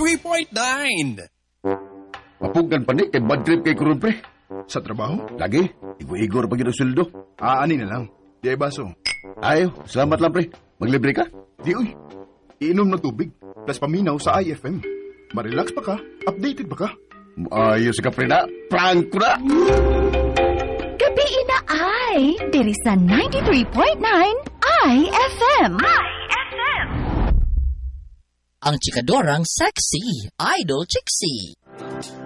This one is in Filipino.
93.9. Mapugan pa ni kay bad trip kay Kurun, pre. Sa trabaho? Lagi, igo-igor pag yung suldo. Ani na lang. Di ay baso. Ayaw, salamat lang, pre. Maglibre ka? Di uy. Iinom ng tubig. Plus paminaw sa IFM. Marelax pa ka. Updated pa ka. Ayos ka, pre na. Prank ko na. Gabi na ay. Diri sa 93.9 IFM. Ang chikadorang sexy, Idol Chixie.